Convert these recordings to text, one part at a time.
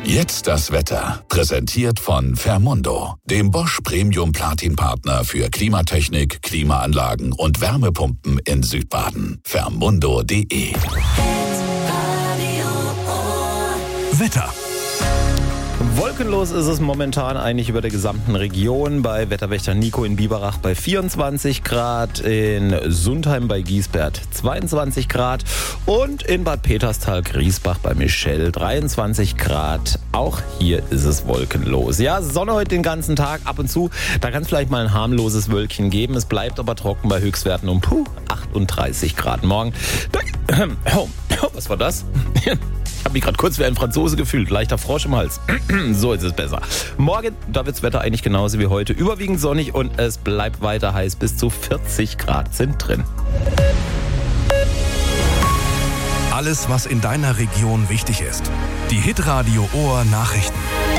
Jetzt das Wetter. Präsentiert von Fermundo, dem Bosch Premium Platin Partner für Klimatechnik, Klimaanlagen und Wärmepumpen in Südbaden. Fermundo.de. Wetter. Wolkenlos ist es momentan eigentlich über der gesamten Region. Bei Wetterwächter Nico in Biberach bei 24 Grad, in Sundheim bei Giesbert 22 Grad und in Bad Peterstal-Griesbach bei Michelle 23 Grad. Auch hier ist es wolkenlos. Ja, Sonne heute den ganzen Tag ab und zu. Da kann es vielleicht mal ein harmloses Wölkchen geben. Es bleibt aber trocken bei Höchstwerten um 38 Grad. Morgen. Was war das? Ich habe mich gerade kurz wie ein Franzose gefühlt. Leichter Frosch im Hals. So ist es besser. Morgen, da wird das Wetter eigentlich genauso wie heute. Überwiegend sonnig und es bleibt weiter heiß. Bis zu 40 Grad sind drin. Alles, was in deiner Region wichtig ist. Die Hitradio Ohr Nachrichten.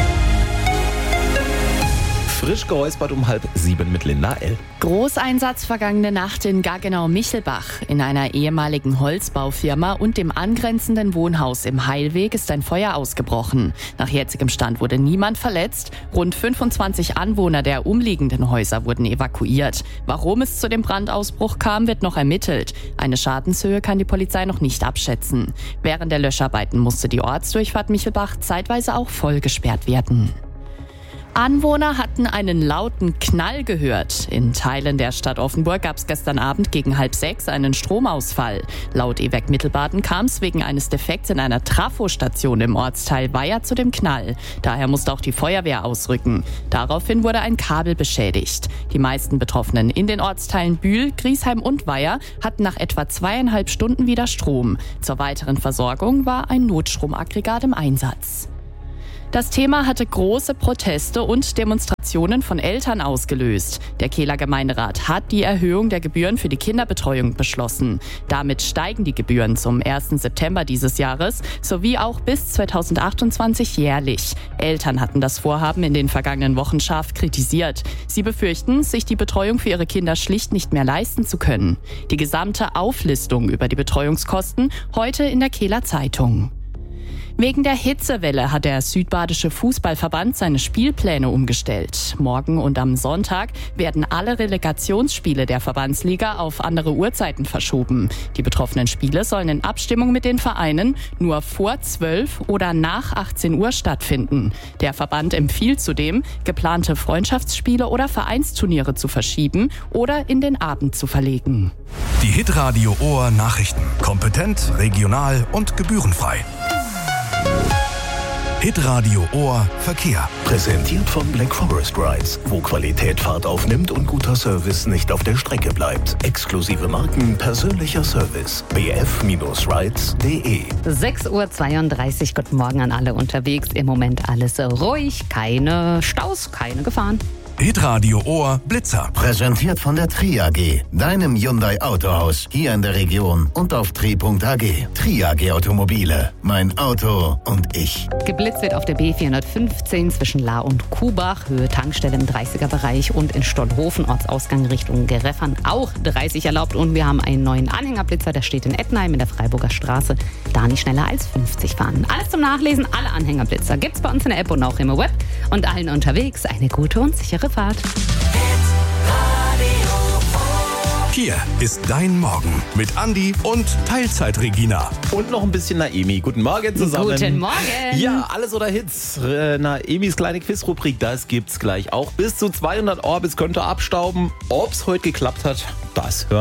Frisch geräuspert um 6:30 mit Linda L. Großeinsatz vergangene Nacht in Gaggenau-Michelbach. In einer ehemaligen Holzbaufirma und dem angrenzenden Wohnhaus im Heilweg ist ein Feuer ausgebrochen. Nach jetzigem Stand wurde niemand verletzt. Rund 25 Anwohner der umliegenden Häuser wurden evakuiert. Warum es zu dem Brandausbruch kam, wird noch ermittelt. Eine Schadenshöhe kann die Polizei noch nicht abschätzen. Während der Löscharbeiten musste die Ortsdurchfahrt Michelbach zeitweise auch voll gesperrt werden. Anwohner hatten einen lauten Knall gehört. In Teilen der Stadt Offenburg gab es gestern Abend gegen 5:30 einen Stromausfall. Laut EWEC Mittelbaden kam es wegen eines Defekts in einer Trafostation im Ortsteil Weiher zu dem Knall. Daher musste auch die Feuerwehr ausrücken. Daraufhin wurde ein Kabel beschädigt. Die meisten Betroffenen in den Ortsteilen Bühl, Griesheim und Weiher hatten nach etwa 2,5 Stunden wieder Strom. Zur weiteren Versorgung war ein Notstromaggregat im Einsatz. Das Thema hatte große Proteste und Demonstrationen von Eltern ausgelöst. Der Kehler Gemeinderat hat die Erhöhung der Gebühren für die Kinderbetreuung beschlossen. Damit steigen die Gebühren zum 1. September dieses Jahres sowie auch bis 2028 jährlich. Eltern hatten das Vorhaben in den vergangenen Wochen scharf kritisiert. Sie befürchten, sich die Betreuung für ihre Kinder schlicht nicht mehr leisten zu können. Die gesamte Auflistung über die Betreuungskosten heute in der Kehler Zeitung. Wegen der Hitzewelle hat der Südbadische Fußballverband seine Spielpläne umgestellt. Morgen und am Sonntag werden alle Relegationsspiele der Verbandsliga auf andere Uhrzeiten verschoben. Die betroffenen Spiele sollen in Abstimmung mit den Vereinen nur vor 12 oder nach 18 Uhr stattfinden. Der Verband empfiehlt zudem, geplante Freundschaftsspiele oder Vereinsturniere zu verschieben oder in den Abend zu verlegen. Die Hitradio Ohr Nachrichten. Kompetent, regional und gebührenfrei. Hitradio Ohr Verkehr. Präsentiert von Black Forest Rides, wo Qualität Fahrt aufnimmt und guter Service nicht auf der Strecke bleibt. Exklusive Marken, persönlicher Service. bf-rides.de. 6:32 Uhr, guten Morgen an alle unterwegs. Im Moment alles ruhig, keine Staus, keine Gefahren. Hitradio Ohr Blitzer. Präsentiert von der Tri AG, deinem Hyundai Autohaus, hier in der Region und auf tri.ag. Tri AG Automobile, mein Auto und ich. Geblitzt wird auf der B415 zwischen Lahr und Kuhbach, Höhe Tankstelle im 30er-Bereich und in Stollhofen, Ortsausgang Richtung Gereffern, auch 30 erlaubt. Und wir haben einen neuen Anhängerblitzer, der steht in Ettenheim in der Freiburger Straße. Da nicht schneller als 50 fahren. Alles zum Nachlesen, alle Anhängerblitzer gibt's bei uns in der App und auch im Web. Und allen unterwegs eine gute und sichere Fahrt. Hier ist dein Morgen mit Andi und Teilzeit-Regina. Und noch ein bisschen Naemi. Guten Morgen zusammen. Guten Morgen. Ja, alles oder Hits. Naemis kleine Quizrubrik, das gibt's gleich auch. Bis zu 200 Orbits könnt ihr abstauben. Ob's heute geklappt hat, das hören